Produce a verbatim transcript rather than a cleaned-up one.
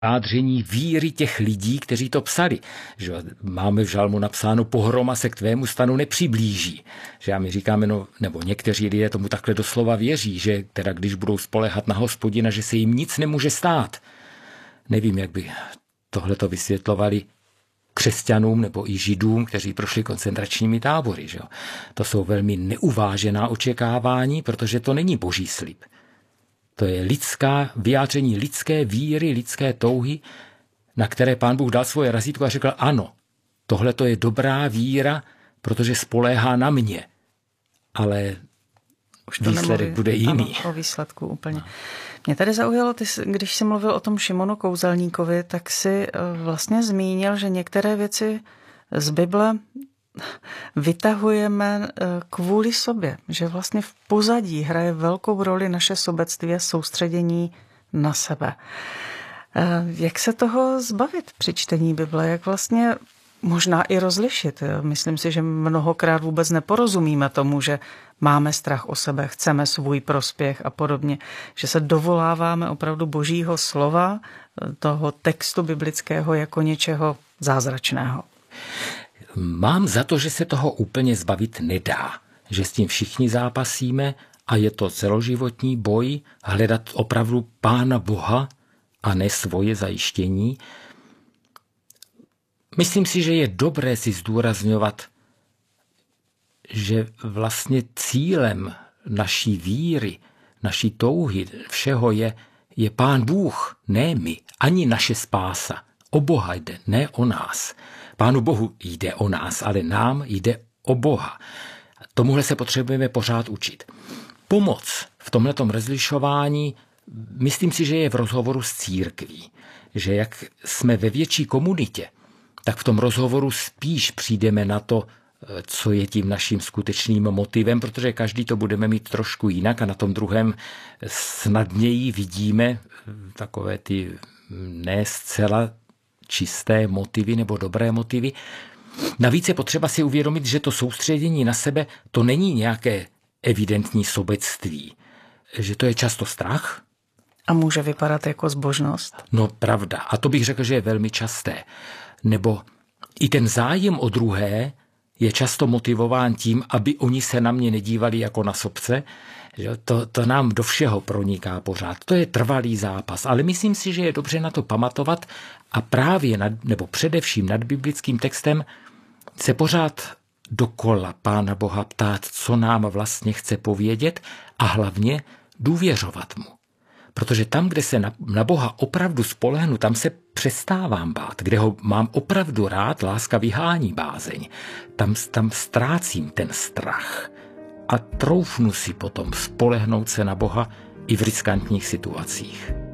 Vyjádření víry těch lidí, kteří to psali. Že máme v žalmu napsáno, pohroma se k tvému stanu nepřiblíží. Že a my říkáme, no, nebo někteří lidé tomu takhle doslova věří, že teda když budou spoléhat na Hospodina, že se jim nic nemůže stát. Nevím, jak by tohleto vysvětlovali křesťanům nebo i židům, kteří prošli koncentračními tábory. Že? To jsou velmi neuvážená očekávání, protože to není boží slib. To je lidská, vyjádření lidské víry, lidské touhy, na které Pán Bůh dal svoje razítko a řekl, ano, tohle to je dobrá víra, protože spoléhá na mě. Ale už výsledek nemluví, bude jiný. Ano, o výsledku úplně. No. Mě tady zaujalo, ty, když jsi mluvil o tom Šimonu Kouzelníkovi, tak si vlastně zmínil, že některé věci z Bible vytahujeme kvůli sobě, že vlastně v pozadí hraje velkou roli naše sobectví a soustředění na sebe. Jak se toho zbavit při čtení Bible? Jak vlastně možná i rozlišit? Myslím si, že mnohokrát vůbec neporozumíme tomu, že máme strach o sebe, chceme svůj prospěch a podobně, že se dovoláváme opravdu božího slova, toho textu biblického jako něčeho zázračného. Mám za to, že se toho úplně zbavit nedá, že s tím všichni zápasíme a je to celoživotní boj hledat opravdu Pána Boha a ne svoje zajištění. Myslím si, že je dobré si zdůrazňovat, že vlastně cílem naší víry, naší touhy, všeho je, je Pán Bůh, ne my, ani naše spása. O Boha jde, ne o nás. Pánu Bohu jde o nás, ale nám jde o Boha. Tomuhle se potřebujeme pořád učit. Pomoc v tomhletom rozlišování, myslím si, že je v rozhovoru s církví. Že jak jsme ve větší komunitě, tak v tom rozhovoru spíš přijdeme na to, co je tím naším skutečným motivem, protože každý to budeme mít trošku jinak a na tom druhém snadněji vidíme takové ty ne zcela čisté motivy nebo dobré motivy. Navíc je potřeba si uvědomit, že to soustředění na sebe, to není nějaké evidentní sobectví. Že to je často strach. A může vypadat jako zbožnost. No pravda. A to bych řekl, že je velmi časté. Nebo i ten zájem o druhé je často motivován tím, aby oni se na mě nedívali jako na sobce. To, to nám do všeho proniká pořád. To je trvalý zápas. Ale myslím si, že je dobře na to pamatovat a právě nad, nebo především nad biblickým textem se pořád dokola Pána Boha ptát, co nám vlastně chce povědět a hlavně důvěřovat mu. Protože tam, kde se na, na Boha opravdu spolehnu, tam se přestávám bát. Kde ho mám opravdu rád, láska vyhání bázeň. Tam, tam ztrácím ten strach. A troufnu si potom spolehnout se na Boha i v riskantních situacích.